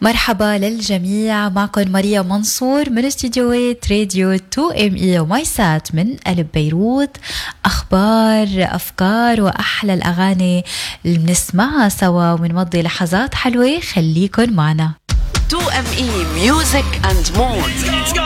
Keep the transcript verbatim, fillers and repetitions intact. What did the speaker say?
مرحبا للجميع، معكم ماريا منصور من استديوهات راديو تو ام اي ومايسات من قلب بيروت. أخبار، أفكار وأحلى الأغاني اللي بنسمعها سوا وبنمضي لحظات حلوة. خليكن معنا. تو ام اي Music and More.